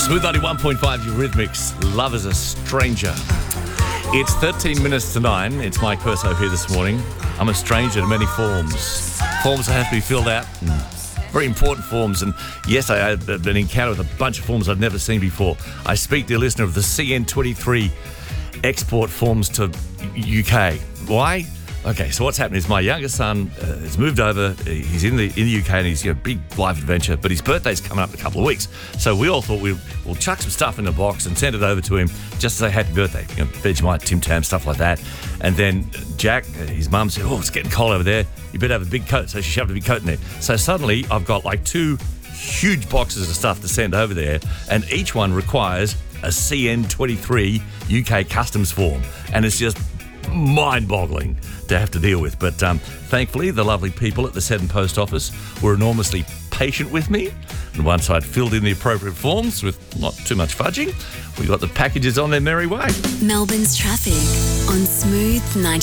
Smooth 91.5 Eurythmics, Love is a Stranger. It's 13 minutes to 9. It's Mike Perso here this morning. I'm a stranger to many forms. Forms that have to be filled out. Very important forms. And yes, I had an encounter with a bunch of forms I've never seen before. I speak to a listener of the CN23 export forms to UK. Why? Okay, so what's happened is my youngest son has moved over. He's in the UK and he's a big life adventure, but his birthday's coming up in a couple of weeks. So we all thought we'll chuck some stuff in a box and send it over to him just to say happy birthday. You know, Vegemite, Tim Tam, stuff like that. And then Jack, his mum said, it's getting cold over there. You better have a big coat. So she shoved a big coat in there. So suddenly I've got like two huge boxes of stuff to send over there, and each one requires a CN23 UK customs form. And it's just mind-boggling to have to deal with. But thankfully, the lovely people at the Seddon Post Office were enormously patient with me. And once I'd filled in the appropriate forms with not too much fudging, we got the packages on their merry way. Melbourne's traffic on Smooth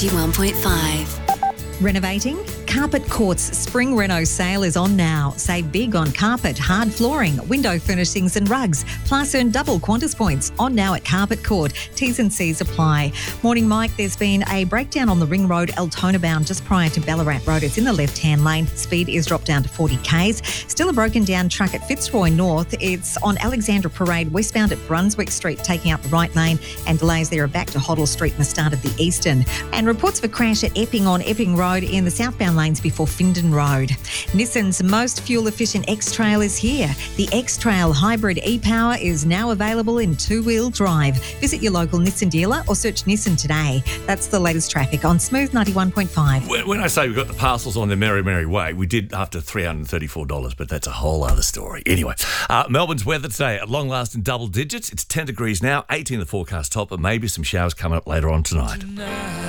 91.5. Renovating? Carpet Court's Spring Reno sale is on now. Save big on carpet, hard flooring, window furnishings and rugs. Plus earn double Qantas points on now at Carpet Court. T's and C's apply. Morning, Mike. There's been a breakdown on the Ring Road, Altona bound, just prior to Ballarat Road. It's in the left-hand lane. Speed is dropped down to 40 k's. Still a broken down truck at Fitzroy North. It's on Alexandra Parade, westbound at Brunswick Street, taking out the right lane, and delays there are back to Hoddle Street and the start of the eastern. And reports of a crash at Epping on Epping Road in the southbound lanes before Findon Road. Nissan's most fuel-efficient X-Trail is here. The X-Trail Hybrid e-Power is now available in two-wheel drive. Visit your local Nissan dealer or search Nissan today. That's the latest traffic on Smooth 91.5. When I say we got the parcels on their merry, merry way, we did after $334, but that's a whole other story. Anyway, Melbourne's weather today at long last in double digits. It's 10 degrees now, 18 the forecast top, and maybe some showers coming up later on tonight.